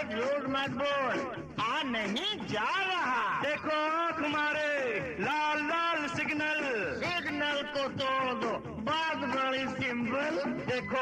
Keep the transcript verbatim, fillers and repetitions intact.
झूठ मत बोल, आ नहीं जा रहा। देखो तुम्हारे लाल लाल सिग्नल, सिग्नल को तोड़ दो, बात बड़ी सिंपल। देखो